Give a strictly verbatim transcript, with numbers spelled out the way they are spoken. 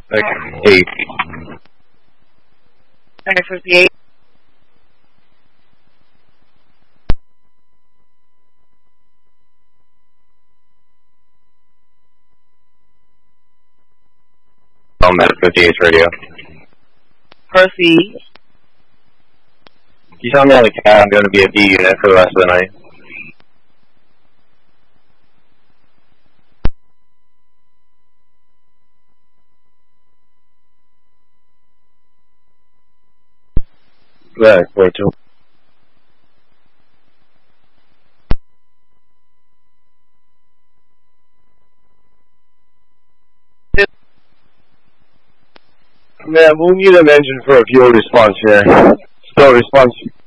Okay, eight. nine fifty-eight. I'm at fifty-eight radio. Proceed. You tell me on the cat I'm going to be a B unit for the rest of the night. Right, four two. Man, we'll need an engine for a fuel response here. Still response.